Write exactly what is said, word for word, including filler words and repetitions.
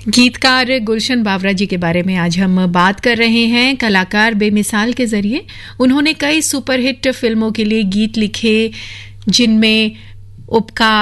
गीतकार गुलशन बावरा जी के बारे में आज हम बात कर रहे हैं। कलाकार बेमिसाल के जरिए उन्होंने कई सुपरहिट फिल्मों के लिए गीत लिखे, जिनमें उपकार